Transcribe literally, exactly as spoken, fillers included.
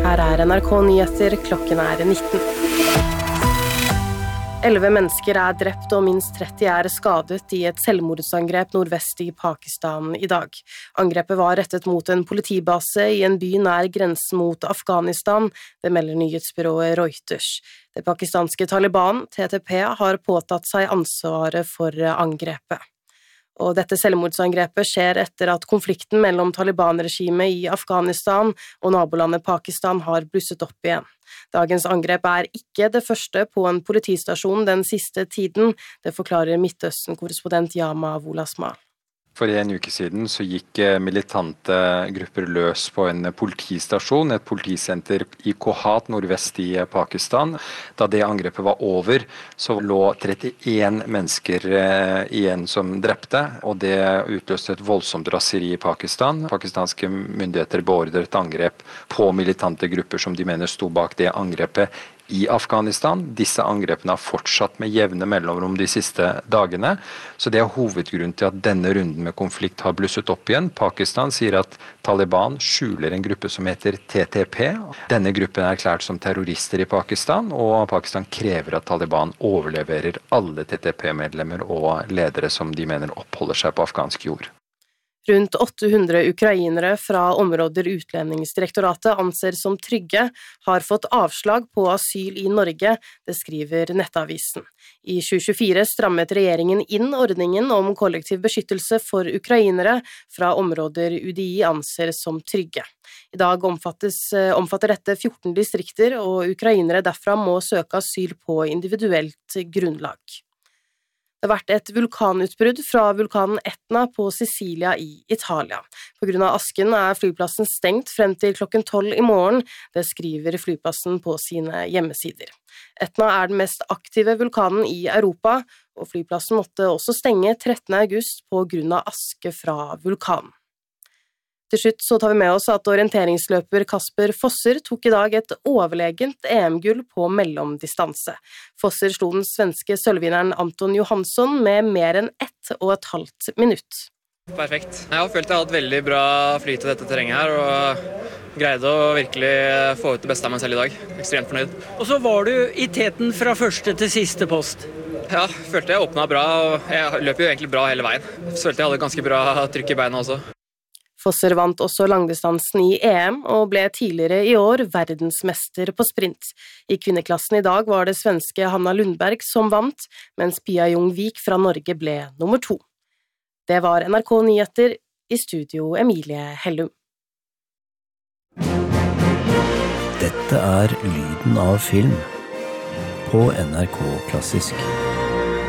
Her er N R K Nyheter, klokken er nitten. Elleve mennesker er drept og minst tretti er skadet i et selvmordsangrep nordvest i Pakistan i dag. Angrepet var rettet mot en politibase i en by nær grensen mot Afghanistan, det melder nyhetsbyrået Reuters. Det pakistanske Taliban, T T P, har påtatt seg ansvaret for angrepet. Og dette selvmordsangrepet skjer etter at konflikten mellom Taliban-regimet i Afghanistan og nabolandet Pakistan har blusset opp igjen. Dagens angrep er ikke det første på en politistasjon den siste tiden, det forklarer Midtøsten-korrespondent Yama Wolasmal. For en uke siden så gikk militante grupper løs på en politistasjon, et politisenter i Kohat nordvest i Pakistan. Da det angrepet var over, så lå trettien mennesker igjen som drepte, og det utløste et voldsomt raseri i Pakistan. Pakistanske myndigheter beordret angrep på militante grupper som de mener sto bak det angrepet i Afghanistan. Disse angrepene har fortsatt med jevne mellomrom de siste dagene, så det er hovedgrunnen til at denne runden med konflikt har blusset opp igjen. Pakistan sier at Taliban skjuler en gruppe som heter T T P. Denne gruppen er erklært som terrorister i Pakistan, og Pakistan krever at Taliban overleverer alle T T P-medlemmer og ledere som de mener oppholder seg på afghansk jord. Rundt åtte hundre ukrainere fra områder Utlendingsdirektoratet anser som trygge har fått avslag på asyl i Norge, det skriver Nettavisen. I tjue tjuefire strammet regjeringen inn ordningen om kollektiv beskyttelse for ukrainere fra områder U D I anser som trygge. I dag omfatter dette fjorten distrikter, og ukrainere derfra må søke asyl på individuelt grunnlag. Det har vært et vulkanutbrudd fra vulkanen Etna på Sicilia i Italia. På grunn av asken er flyplassen stengt frem til klokken tolv i morgen, det skriver flyplassen på sine hjemmesider. Etna er den mest aktive vulkanen i Europa, og flyplassen måtte også stenge trettende august på grunn av aske fra vulkanen. Til slutt så tar vi med oss at orienteringsløper Kasper Fosser tok i dag et overlegent E M-gull på mellomdistanse. Fosser slo den svenske sølvvinneren Anton Johansson med mer enn ett og et halvt minutt. Perfekt. Jeg har følt jeg har hatt veldig bra flyt i dette terrenget her, og greide å virkelig få ut det beste av meg selv i dag. Ekstremt fornøyd. Og så var du i teten fra første til siste post. Ja, følte jeg åpnet bra, og jeg løp jo egentlig bra hele veien. Følte jeg hadde ganske bra trykk i beina også. Fosser vant også langdistansen i E M og ble tidligere i år verdensmester på sprint. I kvinneklassen i dag var det svenske Hanna Lundberg som vant, mens Pia Jungvik fra Norge ble nummer to. Det var N R K Nyheter, i studio Emilie Hellum. Dette er lyden av film på N R K Klassisk.